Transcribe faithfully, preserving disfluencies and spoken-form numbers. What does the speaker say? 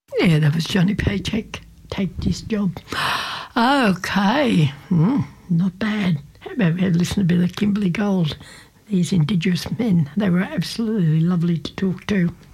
Yeah, that was Johnny Paycheck. Take this job. Okay. Mm, not bad. How about we have listened to a bit of Kimberly Gold? These Indigenous men. They were absolutely lovely to talk to.